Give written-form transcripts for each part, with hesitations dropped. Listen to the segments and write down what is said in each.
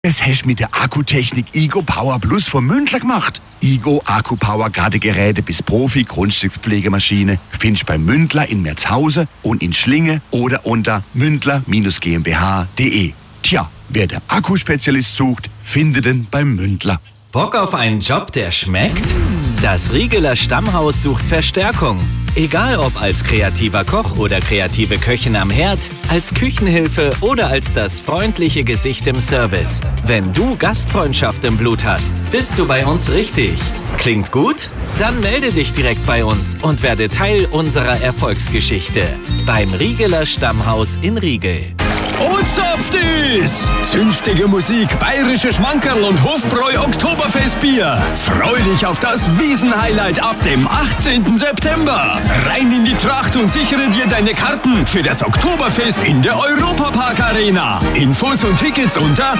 Das hast du mit der Akkutechnik Igo Power Plus vom Mündler gemacht. Igo Akku Power Gartengeräte bis Profi Grundstückspflegemaschine findest bei Mündler in Merzhausen und in Schlinge oder unter mündler-gmbh.de. Tja, wer der Akkuspezialist sucht, findet ihn beim Mündler. Bock auf einen Job, der schmeckt? Das Riegeler Stammhaus sucht Verstärkung. Egal ob als kreativer Koch oder kreative Köchin am Herd, als Küchenhilfe oder als das freundliche Gesicht im Service. Wenn du Gastfreundschaft im Blut hast, bist du bei uns richtig. Klingt gut? Dann melde dich direkt bei uns und werde Teil unserer Erfolgsgeschichte. Beim Riegeler Stammhaus in Riegel. Ozapftis! Zünftige Musik, bayerische Schmankerl und Hofbräu Oktoberfestbier. Freu dich auf das Wiesen-Highlight ab dem 18. September. Rein in die Tracht und sichere dir deine Karten für das Oktoberfest in der Europapark Arena. Infos und Tickets unter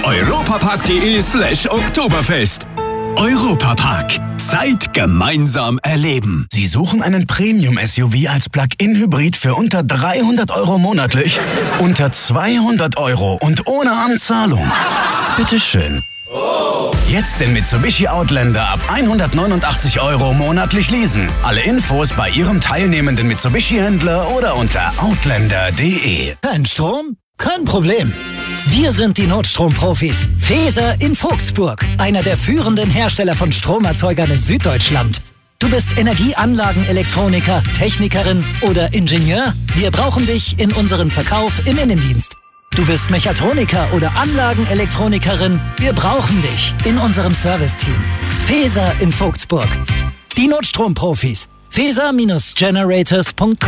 europapark.de/Oktoberfest. Europapark. Zeit gemeinsam erleben. Sie suchen einen Premium-SUV als Plug-in-Hybrid für unter 300 € monatlich? Unter 200 € und ohne Anzahlung? Bitteschön. Jetzt den Mitsubishi Outlander ab 189 € monatlich leasen. Alle Infos bei Ihrem teilnehmenden Mitsubishi-Händler oder unter outlander.de. Kein Strom? Kein Problem. Wir sind die Notstromprofis. Feser in Vogtsburg, einer der führenden Hersteller von Stromerzeugern in Süddeutschland. Du bist Energieanlagenelektroniker, Technikerin oder Ingenieur? Wir brauchen dich in unserem Verkauf im Innendienst. Du bist Mechatroniker oder Anlagenelektronikerin? Wir brauchen dich in unserem Serviceteam. Feser in Vogtsburg. Die Notstromprofis. feser-generators.com.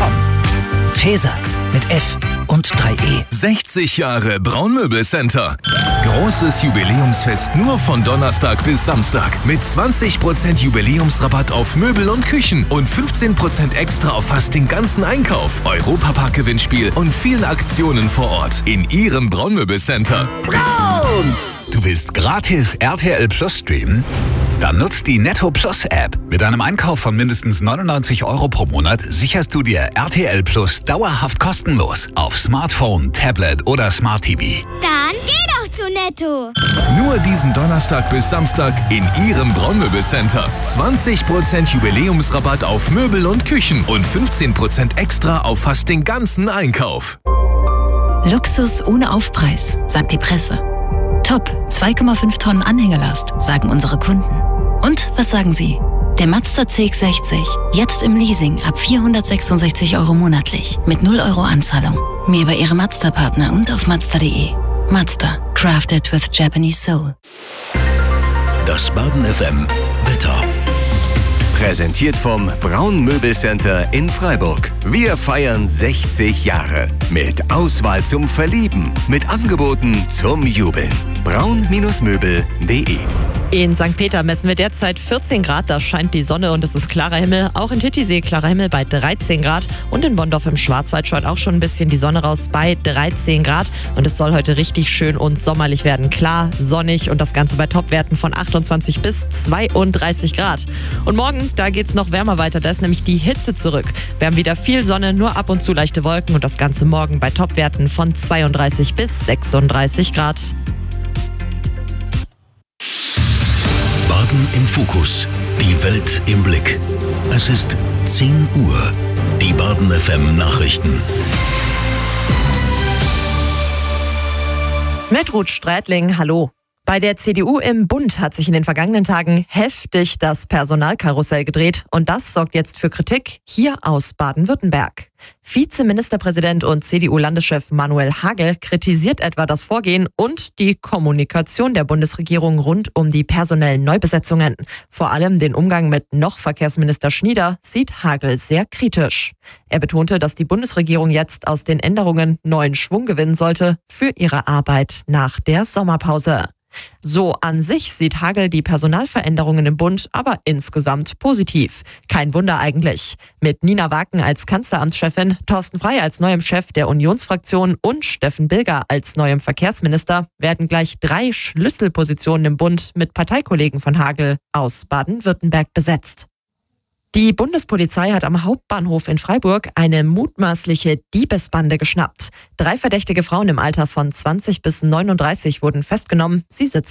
Feser mit F und 3E. 60 Jahre Braunmöbelcenter. Großes Jubiläumsfest nur von Donnerstag bis Samstag. Mit 20% Jubiläumsrabatt auf Möbel und Küchen und 15% extra auf fast den ganzen Einkauf. Europapark-Gewinnspiel und vielen Aktionen vor Ort. In Ihrem Braunmöbelcenter. Braun! Du willst gratis RTL Plus streamen? Dann nutzt die Netto Plus App. Mit einem Einkauf von mindestens 99 € pro Monat sicherst du dir RTL Plus dauerhaft kostenlos auf Smartphone, Tablet oder Smart TV. Dann geh doch zu Netto. Nur diesen Donnerstag bis Samstag in Ihrem Braunmöbelcenter. 20% Jubiläumsrabatt auf Möbel und Küchen und 15% extra auf fast den ganzen Einkauf. Luxus ohne Aufpreis, sagt die Presse. Top, 2,5 Tonnen Anhängelast, sagen unsere Kunden. Und was sagen Sie? Der Mazda CX-60, jetzt im Leasing ab 466 € monatlich, mit 0 € Anzahlung. Mehr über Ihre Mazda-Partner und auf Mazda.de. Mazda, crafted with Japanese soul. Das Baden FM Wetter. Präsentiert vom Braun-Möbelcenter in Freiburg. Wir feiern 60 Jahre. Mit Auswahl zum Verlieben. Mit Angeboten zum Jubeln. braun-möbel.de. In St. Peter messen wir derzeit 14 Grad, da scheint die Sonne und es ist klarer Himmel. Auch in Titisee klarer Himmel bei 13 Grad und in Bonndorf im Schwarzwald schaut auch schon ein bisschen die Sonne raus bei 13 Grad. Und es soll heute richtig schön und sommerlich werden. Klar, sonnig und das Ganze bei Topwerten von 28 bis 32 Grad. Und morgen, da geht's noch wärmer weiter, da ist nämlich die Hitze zurück. Wir haben wieder viel Sonne, nur ab und zu leichte Wolken und das Ganze morgen bei Topwerten von 32 bis 36 Grad. Baden im Fokus. Die Welt im Blick. Es ist 10 Uhr. Die Baden FM Nachrichten. Mit Ruth Strätling, hallo. Bei der CDU im Bund hat sich in den vergangenen Tagen heftig das Personalkarussell gedreht und das sorgt jetzt für Kritik hier aus Baden-Württemberg. Vizeministerpräsident und CDU-Landeschef Manuel Hagel kritisiert etwa das Vorgehen und die Kommunikation der Bundesregierung rund um die personellen Neubesetzungen. Vor allem den Umgang mit noch Verkehrsminister Schnieder sieht Hagel sehr kritisch. Er betonte, dass die Bundesregierung jetzt aus den Änderungen neuen Schwung gewinnen sollte für ihre Arbeit nach der Sommerpause. So an sich sieht Hagel die Personalveränderungen im Bund aber insgesamt positiv. Kein Wunder eigentlich. Mit Nina Waken als Kanzleramtschefin, Thorsten Frey als neuem Chef der Unionsfraktion und Steffen Bilger als neuem Verkehrsminister werden gleich 3 Schlüsselpositionen im Bund mit Parteikollegen von Hagel aus Baden-Württemberg besetzt. Die Bundespolizei hat am Hauptbahnhof in Freiburg eine mutmaßliche Diebesbande geschnappt. 3 verdächtige Frauen im Alter von 20 bis 39 wurden festgenommen. Sie sitzen